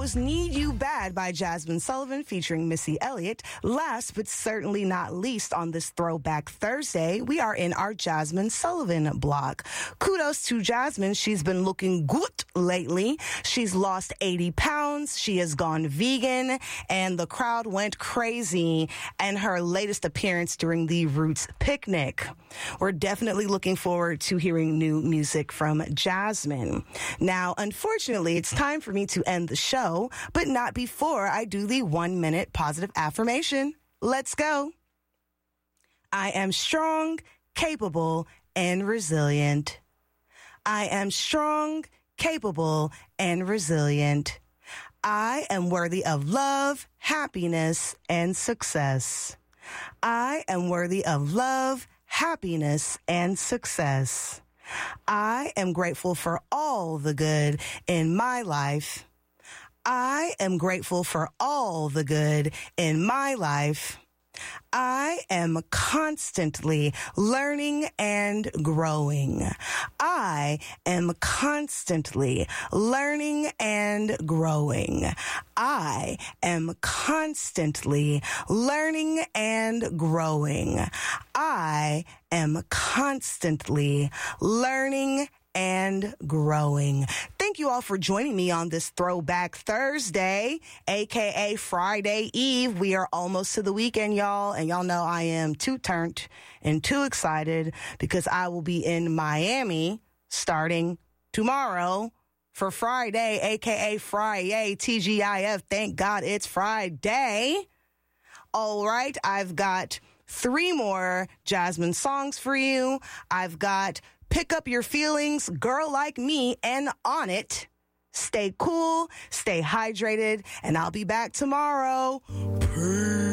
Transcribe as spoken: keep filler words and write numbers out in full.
was Need You Bad by Jazmine Sullivan featuring Missy Elliott. Last but certainly not least on this Throwback Thursday, we are in our Jazmine Sullivan block. Kudos to Jazmine. She's been looking good lately. She's lost eighty pounds. She has gone vegan, and the crowd went crazy in her latest appearance during the Roots Picnic. We're definitely looking forward to hearing new music from Jazmine. Now, unfortunately, it's time for me to end the show, but not before I do the one-minute positive affirmation. Let's go. I am strong, capable, and resilient. I am strong, capable, and resilient. I am worthy of love, happiness, and success. I am worthy of love, happiness, and success. I am grateful for all the good in my life. I am grateful for all the good in my life. I am constantly learning and growing. I am constantly learning and growing. I am constantly learning and growing. I am constantly learning and growing. Thank you all for joining me on this Throwback Thursday, aka Friday Eve. We are almost to the weekend, y'all, and y'all know I am too turned and too excited because I will be in Miami starting tomorrow for Friday, aka Friday, T G I F. Thank God it's Friday. All right, I've got three more Jazmine songs for you. I've got Pick Up Your Feelings, Girl Like Me, and On It. Stay cool, stay hydrated, and I'll be back tomorrow. Peace.